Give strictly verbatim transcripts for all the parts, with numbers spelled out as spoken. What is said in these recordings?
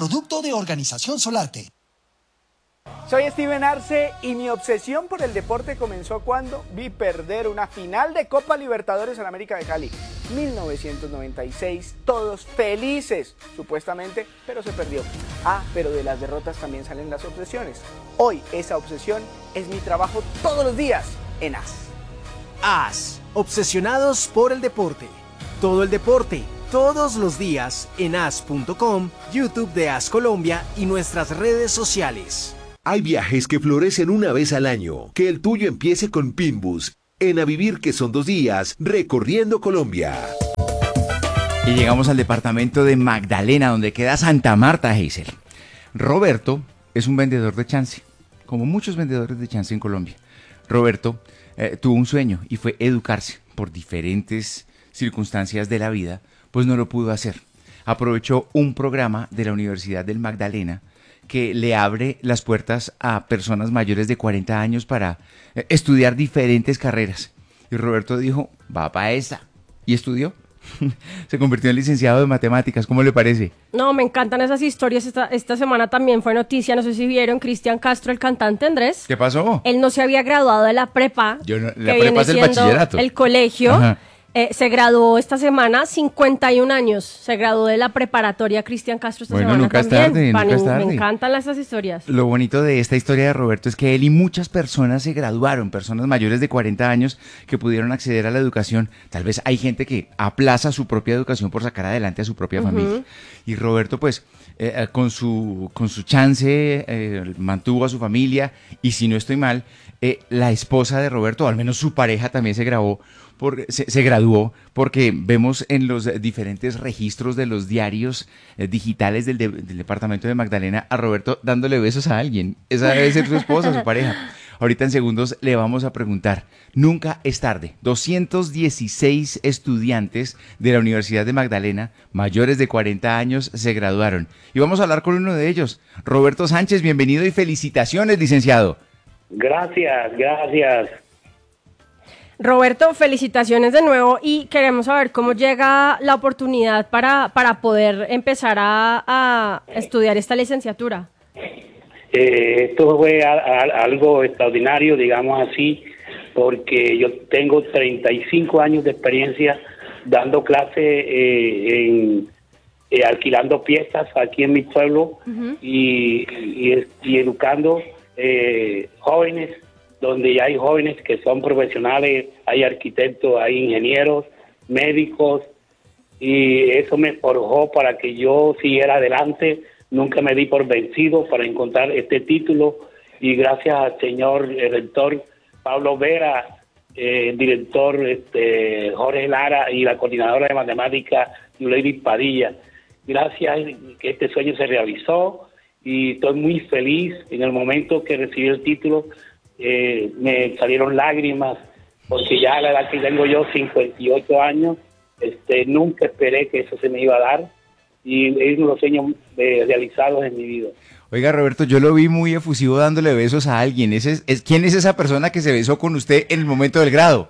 producto de Organización Solarte. Soy Steven Arce y mi obsesión por el deporte comenzó cuando vi perder una final de Copa Libertadores en América de Cali. mil novecientos noventa y seis, todos felices, supuestamente, pero se perdió. Ah, pero de las derrotas también salen las obsesiones. Hoy esa obsesión es mi trabajo todos los días en A S. A S, obsesionados por el deporte. Todo el deporte, todos los días en A S punto com, YouTube de A S Colombia y nuestras redes sociales. Hay viajes que florecen una vez al año. Que el tuyo empiece con Pinbus. En A Vivir, que son dos días, recorriendo Colombia. Y llegamos al departamento de Magdalena, donde queda Santa Marta, Hazel. Roberto es un vendedor de chance, como muchos vendedores de chance en Colombia. Roberto eh, tuvo un sueño y fue educarse. Por diferentes circunstancias de la vida, pues no lo pudo hacer. Aprovechó un programa de la Universidad del Magdalena que le abre las puertas a personas mayores de cuarenta años para eh, estudiar diferentes carreras. Y Roberto dijo, va para esta. Y estudió. Se convirtió en licenciado de matemáticas. ¿Cómo le parece? No, me encantan esas historias. Esta, esta semana también fue noticia, no sé si vieron, Cristian Castro, el cantante, Andrés. ¿Qué pasó? Él no se había graduado de la prepa. Yo no, la que prepa es el bachillerato. El colegio. Eh, se graduó esta semana, cincuenta y un años. Se graduó de la preparatoria Cristian Castro esta bueno, semana nunca también. Es tarde, Pani, nunca es tarde. Me encantan esas historias. Lo bonito de esta historia de Roberto es que él y muchas personas se graduaron, personas mayores de cuarenta años que pudieron acceder a la educación. Tal vez hay gente que aplaza su propia educación por sacar adelante a su propia uh-huh. familia. Y Roberto, pues, eh, con su con su chance, eh, mantuvo a su familia. Y si no estoy mal, eh, la esposa de Roberto, o al menos su pareja, también se grabó. Porque se, se graduó porque vemos en los diferentes registros de los diarios eh, digitales del, de, del departamento de Magdalena a Roberto dándole besos a alguien. Esa debe ser su esposa, su pareja. Ahorita en segundos le vamos a preguntar. Nunca es tarde. doscientos dieciséis estudiantes de la Universidad de Magdalena, mayores de cuarenta años, se graduaron. Y vamos a hablar con uno de ellos. Roberto Sánchez, bienvenido y felicitaciones, licenciado. Gracias, gracias. Roberto, felicitaciones de nuevo y queremos saber cómo llega la oportunidad para, para poder empezar a, a estudiar esta licenciatura. Eh, esto fue a, a, algo extraordinario, digamos así, porque yo tengo treinta y cinco años de experiencia dando clases eh, en eh, alquilando piezas aquí en mi pueblo uh-huh. y, y, y educando eh, jóvenes, donde ya hay jóvenes que son profesionales, hay arquitectos, hay ingenieros, médicos, y eso me forjó para que yo siguiera adelante. Nunca me di por vencido para encontrar este título, y gracias al señor el rector Pablo Vera, eh, el director este, Jorge Lara y la coordinadora de matemáticas Yuleidi Padilla. Gracias que este sueño se realizó y estoy muy feliz. En el momento que recibí el título, Eh, me salieron lágrimas, porque ya a la edad que tengo yo, cincuenta y ocho años, este, nunca esperé que eso se me iba a dar, y es uno de los sueños eh, realizados en mi vida. Oiga, Roberto, yo lo vi muy efusivo dándole besos a alguien. ¿Ese es, es, ¿Quién es esa persona que se besó con usted en el momento del grado?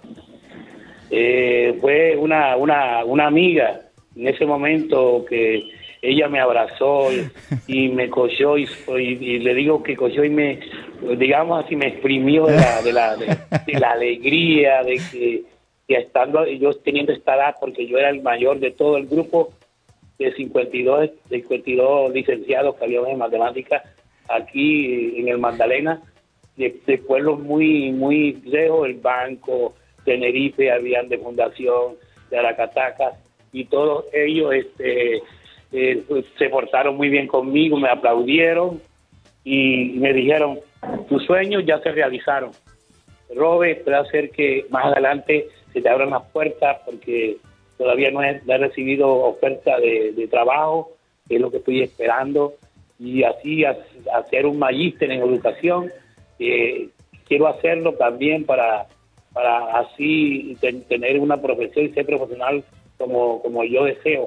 Eh, fue una, una, una amiga, en ese momento que ella me abrazó y, y me cogió y, y, y le digo que cogió y me, digamos así, me exprimió de la, de la, de, de la alegría de que, que estando yo teniendo esta edad, porque yo era el mayor de todo el grupo de cincuenta y dos, cincuenta y dos licenciados que habíamos en matemáticas aquí en el Magdalena, de, de pueblos muy, muy lejos, el Banco, Tenerife, habían de Fundación, de Aracatacas, y todos ellos este Eh, pues, se portaron muy bien conmigo, me aplaudieron y me dijeron, tus sueños ya se realizaron. Robert, puede hacer que más adelante se te abran las puertas, porque todavía no he, no he recibido oferta de, de trabajo, que es lo que estoy esperando, y así a, hacer un magíster en educación. Eh, quiero hacerlo también para, para así ten, tener una profesión y ser profesional como, como yo deseo.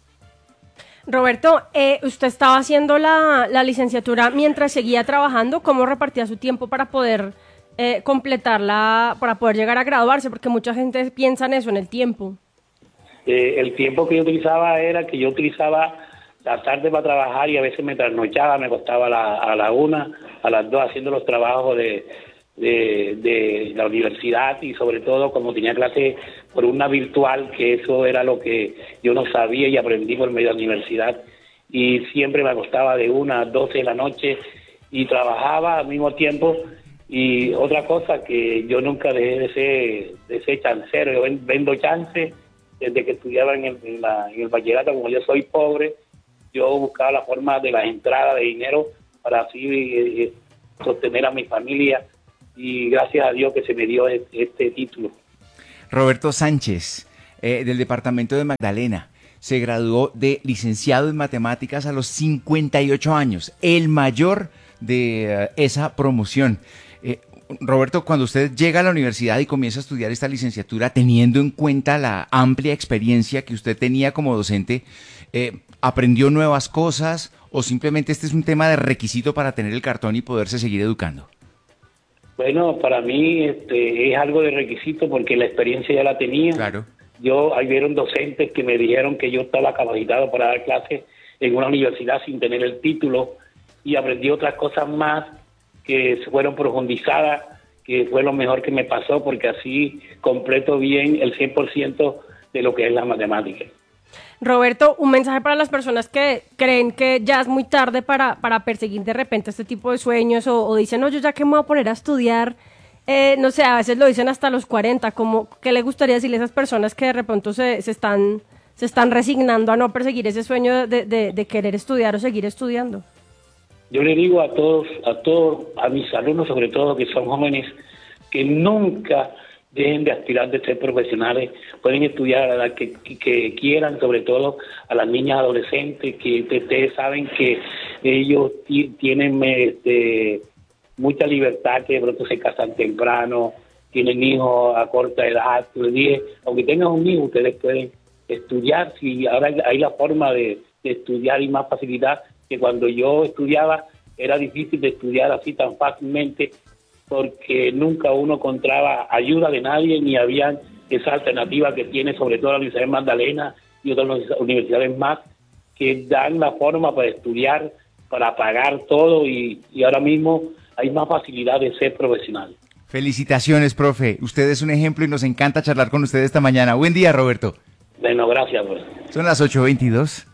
Roberto, eh, usted estaba haciendo la, la licenciatura mientras seguía trabajando. ¿Cómo repartía su tiempo para poder eh, completarla, para poder llegar a graduarse? Porque mucha gente piensa en eso, en el tiempo. Eh, el tiempo que yo utilizaba era que yo utilizaba la tarde para trabajar y a veces me trasnochaba, me acostaba a la, a la una, a las dos haciendo los trabajos de, de, de la universidad y sobre todo como tenía clase por una virtual, que eso era lo que yo no sabía y aprendí por medio de la universidad, y siempre me acostaba de una a doce de la noche y trabajaba al mismo tiempo. Y otra cosa, que yo nunca dejé de ser, de ser chancero, yo vendo chance desde que estudiaba en el, en, la, en el bachillerato. Como yo soy pobre, yo buscaba la forma de las entradas de dinero para así eh, sostener a mi familia, y gracias a Dios que se me dio este, este título. Roberto Sánchez, eh, del departamento de Magdalena, se graduó de licenciado en matemáticas a los cincuenta y ocho años, el mayor de uh, esa promoción. Eh, Roberto, cuando usted llega a la universidad y comienza a estudiar esta licenciatura, teniendo en cuenta la amplia experiencia que usted tenía como docente, eh, ¿aprendió nuevas cosas o simplemente este es un tema de requisito para tener el cartón y poderse seguir educando? Bueno, para mí este, es algo de requisito porque la experiencia ya la tenía. Claro. Yo, ahí vieron docentes que me dijeron que yo estaba capacitado para dar clases en una universidad sin tener el título, y aprendí otras cosas más que fueron profundizadas, que fue lo mejor que me pasó, porque así completo bien el cien por ciento de lo que es la matemática. Roberto, un mensaje para las personas que creen que ya es muy tarde para, para perseguir de repente este tipo de sueños, o, o dicen, no, yo ya que me voy a poner a estudiar, eh, no sé, a veces lo dicen hasta los cuarenta, como, ¿qué le gustaría decirle a esas personas que de repente se, se, están, se están resignando a no perseguir ese sueño de, de, de querer estudiar o seguir estudiando? Yo le digo a todos, a todos, a mis alumnos sobre todo, que son jóvenes, que nunca dejen de aspirar de ser profesionales. Pueden estudiar a la que, que, que quieran, sobre todo a las niñas adolescentes, que ustedes saben que ellos tienen este, mucha libertad, que de pronto se casan temprano, tienen hijos a corta edad. Les dije, aunque tengan un hijo, ustedes pueden estudiar. Si ahora hay la forma de, de estudiar y más facilidad, que cuando yo estudiaba era difícil de estudiar así tan fácilmente, porque nunca uno encontraba ayuda de nadie, ni había esa alternativa que tiene sobre todo la Universidad de Magdalena y otras universidades más, que dan la forma para estudiar, para pagar todo, y, y ahora mismo hay más facilidad de ser profesional. Felicitaciones, profe. Usted es un ejemplo y nos encanta charlar con usted esta mañana. Buen día, Roberto. Bueno, gracias. Pues. Son las ocho veintidós.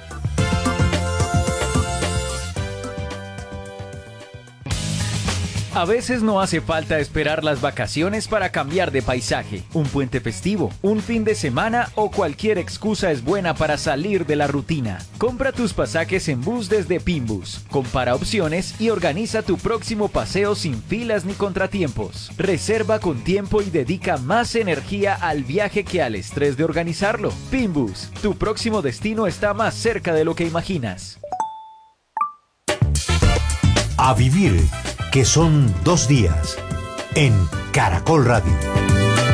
A veces no hace falta esperar las vacaciones para cambiar de paisaje. Un puente festivo, un fin de semana o cualquier excusa es buena para salir de la rutina. Compra tus pasajes en bus desde Pinbus. Compara opciones y organiza tu próximo paseo sin filas ni contratiempos. Reserva con tiempo y dedica más energía al viaje que al estrés de organizarlo. Pinbus, tu próximo destino está más cerca de lo que imaginas. A vivir, que son dos días, en Caracol Radio.